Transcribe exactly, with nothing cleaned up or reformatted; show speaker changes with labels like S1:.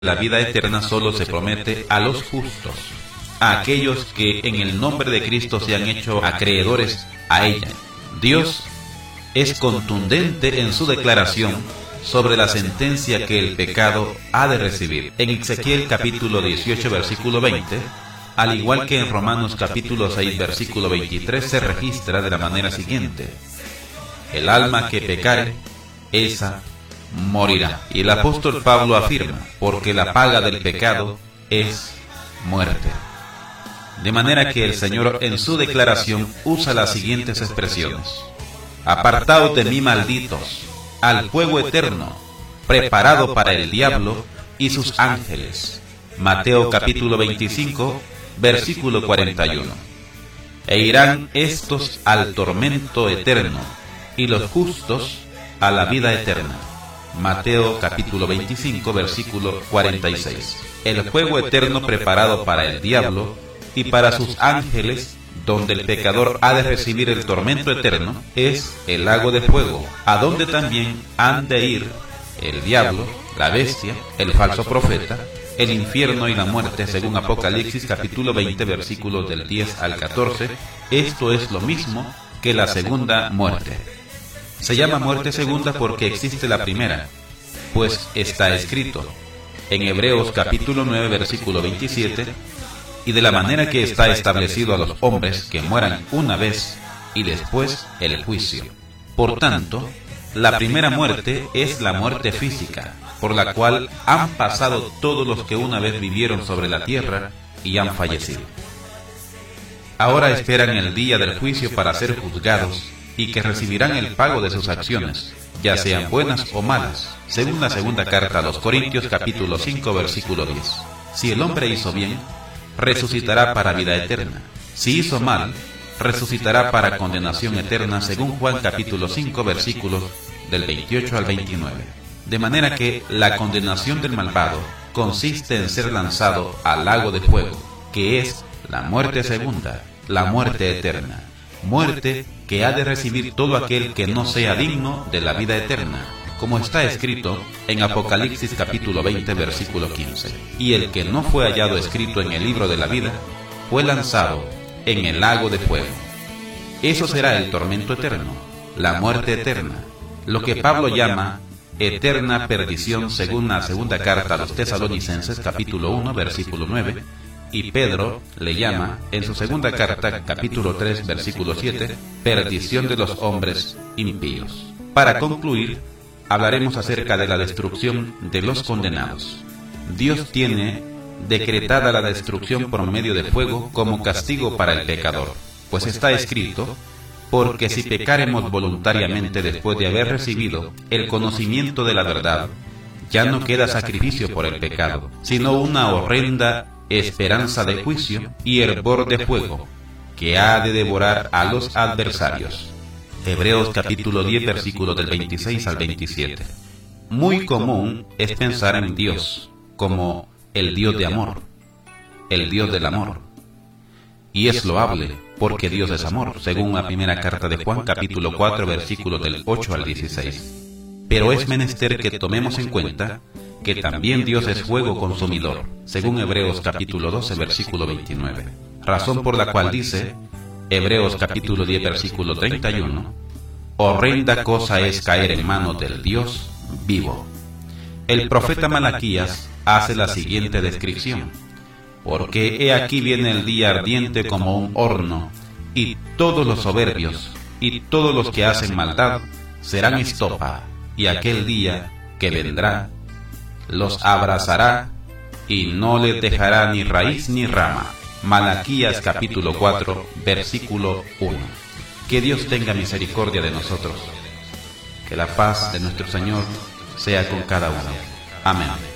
S1: La vida eterna solo se promete a los justos, a aquellos que en el nombre de Cristo se han hecho acreedores a ella. Dios es contundente en su declaración sobre la sentencia que el pecado ha de recibir. En Ezequiel capítulo dieciocho versículo veinte, al igual que en Romanos capítulo seis versículo veintitrés, se registra de la manera siguiente: el alma que pecare, esa morirá. Y el apóstol Pablo afirma: porque la paga del pecado es muerte. De manera que el Señor en su declaración usa las siguientes expresiones: apartaos de mí, malditos, al fuego eterno, preparado para el diablo y sus ángeles. Mateo capítulo veinticinco, versículo cuarenta y uno. E irán estos al tormento eterno, y los justos a la vida eterna. Mateo capítulo veinticinco, versículo cuarenta y seis. El fuego eterno preparado para el diablo y para sus ángeles, donde el pecador ha de recibir el tormento eterno, es el lago de fuego, a donde también han de ir el diablo, la bestia, el falso profeta, el infierno y la muerte, según Apocalipsis capítulo veinte, versículos del diez al catorce. Esto es lo mismo que la segunda muerte. Se llama muerte segunda porque existe la primera, pues está escrito en Hebreos capítulo nueve, versículo veintisiete: y de la manera que está establecido a los hombres que mueran una vez y después el juicio. Por tanto, la primera muerte es la muerte física, por la cual han pasado todos los que una vez vivieron sobre la tierra y han fallecido. Ahora esperan el día del juicio para ser juzgados, y que recibirán el pago de sus acciones, ya sean buenas o malas, según la segunda carta a los Corintios capítulo cinco, versículo diez. Si el hombre hizo bien, resucitará para vida eterna. Si hizo mal, resucitará para condenación eterna, según Juan capítulo cinco, versículos del veintiocho al veintinueve. De manera que la condenación del malvado consiste en ser lanzado al lago de fuego, que es la muerte segunda, la muerte eterna. Muerte que ha de recibir todo aquel que no sea digno de la vida eterna, como está escrito en Apocalipsis capítulo veinte, versículo quince. Y el que no fue hallado escrito en el libro de la vida, fue lanzado en el lago de fuego. Eso será el tormento eterno, la muerte eterna, lo que Pablo llama eterna perdición, según la segunda carta a los Tesalonicenses capítulo uno, versículo nueve, y Pedro le llama en su segunda carta capítulo tres, versículo siete, perdición de los hombres impíos. Para concluir, hablaremos acerca de la destrucción de los condenados. Dios tiene decretada la destrucción por medio de fuego como castigo para el pecador, pues está escrito: porque si pecaremos voluntariamente después de haber recibido el conocimiento de la verdad, ya no queda sacrificio por el pecado, sino una horrenda esperanza de juicio y hervor de fuego que ha de devorar a los adversarios. Hebreos capítulo diez, versículos del veintiséis al veintisiete. Muy común es pensar en Dios como el Dios de amor, el Dios del amor. Y es loable, porque Dios es amor, según la primera carta de Juan capítulo cuatro, versículos del ocho al dieciséis. Pero es menester que tomemos en cuenta que también Dios es fuego consumidor, según Hebreos capítulo doce, versículo veintinueve. Razón por la cual dice Hebreos capítulo diez, versículo treinta y uno: horrenda cosa es caer en manos del Dios vivo. El profeta Malaquías hace la siguiente descripción: porque he aquí viene el día ardiente como un horno, y todos los soberbios y todos los que hacen maldad serán estopa, y aquel día que vendrá los abrazará y no les dejará ni raíz ni rama. Malaquías capítulo cuatro, versículo uno. Que Dios tenga misericordia de nosotros. Que la paz de nuestro Señor sea con cada uno. Amén.